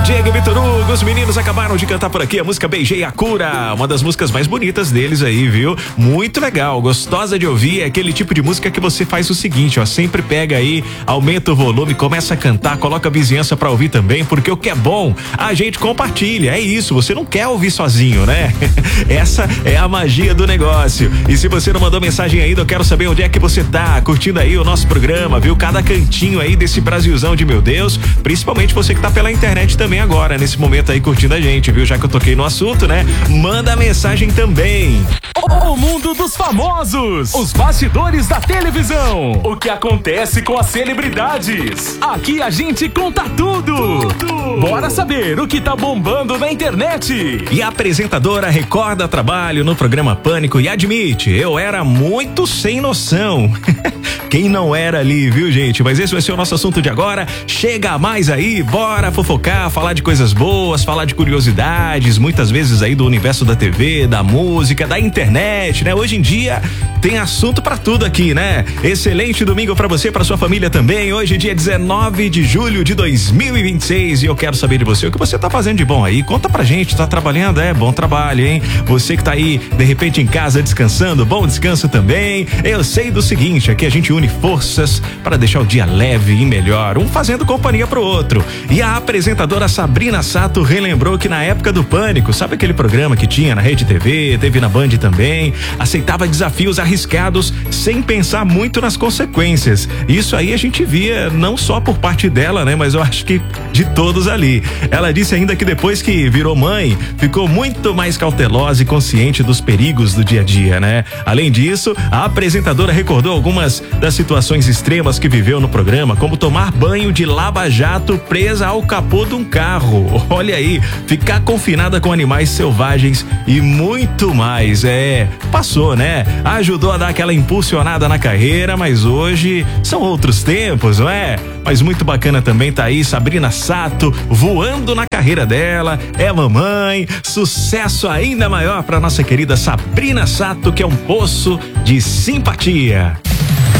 Diego e Vitor Hugo, os meninos acabaram de cantar por aqui a música Beijei a Cura, uma das músicas mais bonitas deles aí, viu? Muito legal, gostosa de ouvir, é aquele tipo de música que você faz o seguinte, ó, sempre pega aí, aumenta o volume, começa a cantar, coloca a vizinhança pra ouvir também, porque o que é bom, a gente compartilha, é isso, você não quer ouvir sozinho, né? Essa é a magia do negócio. E se você não mandou mensagem ainda, eu quero saber onde é que você tá, curtindo aí o nosso programa, viu? Cada cantinho aí desse Brasilzão de meu Deus, principalmente você que tá pela internet também agora, nesse momento aí curtindo a gente, viu? Já que eu toquei no assunto, né? Manda mensagem também. O mundo dos famosos, os bastidores da televisão, o que acontece com as celebridades. Aqui a gente conta tudo. Bora saber o que tá bombando na internet. E a apresentadora recorda trabalho no programa Pânico e admite, eu era muito sem noção. Quem não era ali, viu, gente? Mas esse vai ser o nosso assunto de agora. Chega mais aí, bora fofocar, falar de coisas boas, falar de curiosidades, muitas vezes aí do universo da TV, da música, da internet, né? Hoje em dia tem assunto pra tudo aqui, né? Excelente domingo pra você, pra sua família também. Hoje, dia 19 de julho de 2026, e eu quero saber de você, o que você tá fazendo de bom aí? Conta pra gente, tá trabalhando? É, bom trabalho, hein? Você que tá aí, de repente, em casa descansando, bom descanso também. Eu sei do seguinte, aqui a gente une forças para deixar o dia leve e melhor, um fazendo companhia pro outro. E a apresentadora Sabrina Sato relembrou que na época do Pânico, sabe aquele programa que tinha na Rede TV, teve na Band também, aceitava desafios arriscados sem pensar muito nas consequências. Isso aí a gente via não só por parte dela, né, mas eu acho que de todos ali. Ela disse ainda que depois que virou mãe, ficou muito mais cautelosa e consciente dos perigos do dia a dia, né? Além disso, a apresentadora recordou algumas das situações extremas que viveu no programa, como tomar banho de lava-jato presa ao capô de um carro. Olha aí, ficar confinada com animais selvagens e muito mais. Passou, né? Ajudou a dar aquela impulsionada na carreira, mas hoje são outros tempos, não é? Mas muito bacana também tá aí Sabrina Sato voando na carreira dela, é mamãe, sucesso ainda maior pra nossa querida Sabrina Sato, que é um poço de simpatia.